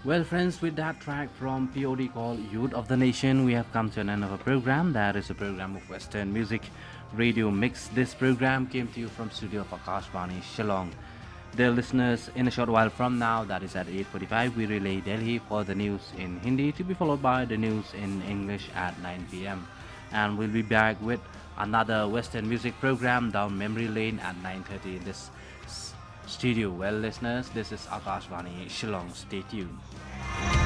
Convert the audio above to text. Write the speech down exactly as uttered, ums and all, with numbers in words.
Well, friends, with that track from P O D called Youth of the Nation, we have come to an end of a program. That is a program of Western Music Radio Mix. This program came to you from studio of Akashvani, Shillong. Dear listeners, in a short while from now, that is at eight forty-five, we relay Delhi for the news in Hindi, to be followed by the news in English at nine p m. And we'll be back with another Western music program down memory lane at nine thirty in this s- studio. Well, listeners, this is Akashvani, Shillong. Stay tuned.